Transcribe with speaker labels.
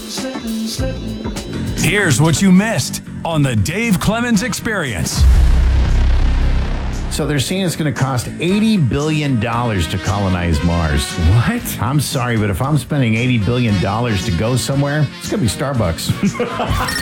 Speaker 1: Here's what you missed on the Dave Clemens Experience.
Speaker 2: So they're saying it's going to cost $80 billion to colonize Mars.
Speaker 3: What?
Speaker 2: I'm sorry, but if I'm spending $80 billion to go somewhere, it's going to be Starbucks.